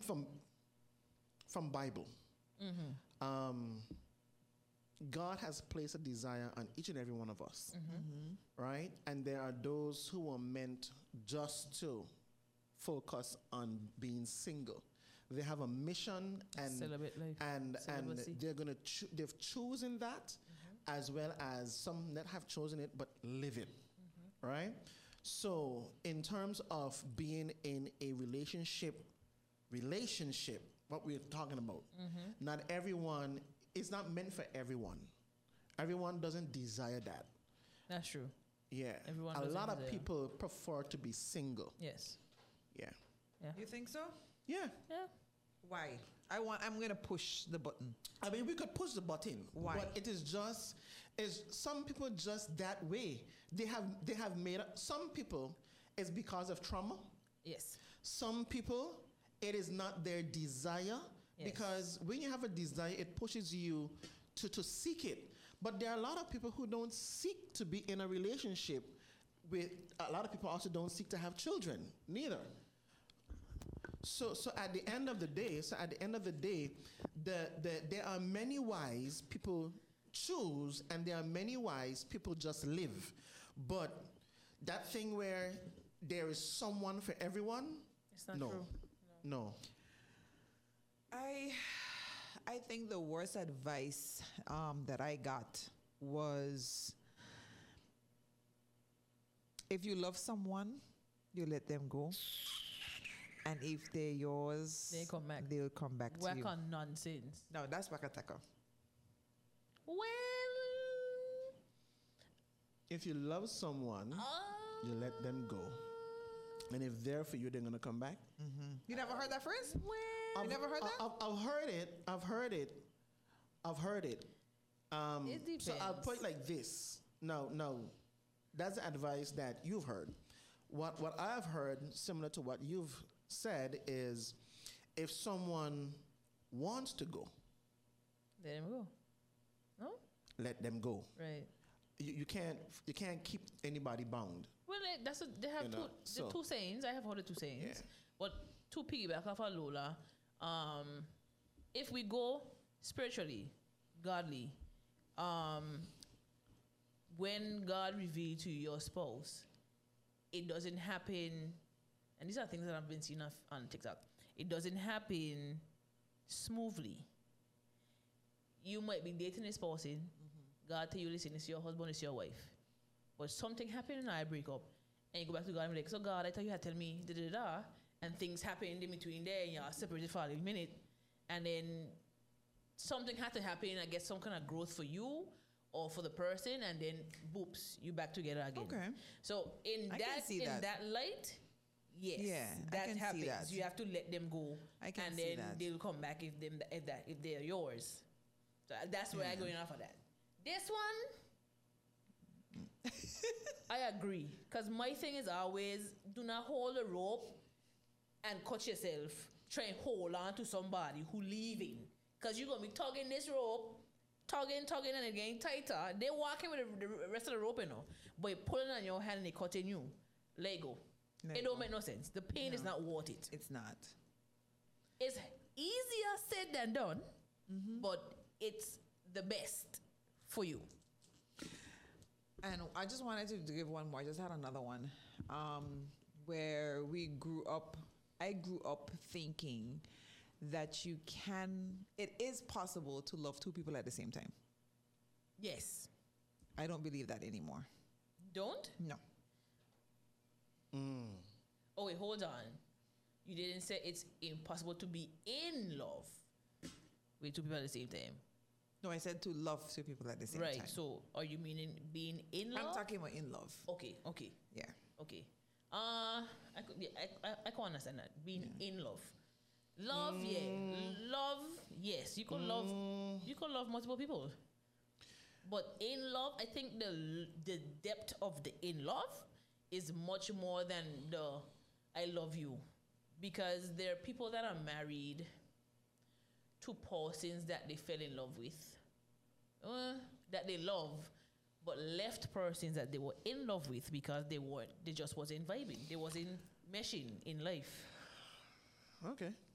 from Bible. God has placed a desire on each and every one of us, right? And there are those who are meant just to focus on being single. They have a mission and Celebrate life. and Celibacy. they're gonna they've chosen that, as well as some that have chosen it but live it, right? So in terms of being in a relationship, what we're talking about, not everyone, it's not meant for everyone. Everyone doesn't desire that. That's true. Yeah. Everyone a doesn't lot of desire. people prefer to be single. Yes. Yeah. Yeah. You think so? Yeah. Yeah. Why? I'm gonna push the button. I mean, we could push the button. Why? But it is some people just that way. They have made up. Some people, it's because of trauma. Yes. Some people, it is not their desire. Yes. Because when you have a desire, it pushes you to seek it. But there are a lot of people who don't seek to be in a relationship with, a lot of people also don't seek to have children, neither. So at the end of the day, there are many ways people choose, and there are many ways people just live. But that thing where there is someone for everyone, It's not no, true. no. I think the worst advice that I got was, if you love someone, you let them go. And if they're yours, They come back. they'll come back to Work you. on nonsense. No, that's Wakataka. Well, If you love someone, you let them go. And if they're for you, they're gonna come back. You never heard that phrase? well, You never heard that? I've heard it. I've heard it. It depends. So I'll put it like this. No, that's the advice that you've heard. What I've heard, similar to what you've said, is if someone wants to go, let him go. No? let them go. Right. You can't keep anybody bound. Well, they have You know, so- two sayings. I have heard the two sayings. Yeah. But to piggyback off of Lola, if we go spiritually, godly, when God revealed to your spouse, it doesn't happen, and these are things that I've been seeing on TikTok. It doesn't happen smoothly. You might be dating a spouse in, God tell you, listen, it's your husband, it's your wife. But something happened and I break up. And you go back to God and be like, so God, I thought you had to tell me da-da-da. And things happened in between there and you're separated for a little minute. And then something had to happen, I guess some kind of growth for you or for the person, and then boops, you back together again. Okay. So in I can see that. that light, yes, Yeah, I that can see happens. that. You have to let them go. I can and see then that. they'll come back if they're yours. So that's where I go in off of that. This one, I agree. Because my thing is always, do not hold a rope and cut yourself. Try and hold on to somebody who leaving. Because you're going to be tugging this rope, tugging, and it getting tighter. They're walking with the rest of the rope, you know. But you're pulling on your hand and they're cutting you. Let go. Let It go. don't make no sense. The pain is not worth it. It's not. It's easier said than done, but it's the best for you. And I just wanted to give one more. I just had another one where I grew up thinking that it is possible to love two people at the same time. Yes. I don't believe that anymore. Don't? No. Oh, wait, hold on. You didn't say it's impossible to be in love with two people at the same time. No, I said to love two people at the same time. Right. So are you meaning being in love? I'm talking about in love. Okay. Yeah. Okay. I can understand that. Being in love. Love, yeah. Love, yes. You can love multiple people. But in love, I think the depth of the in love is much more than the I love you. Because there are people that are married to persons that they fell in love with, that they love, but left persons that they were in love with because they just wasn't vibing. They wasn't meshing in life. Okay.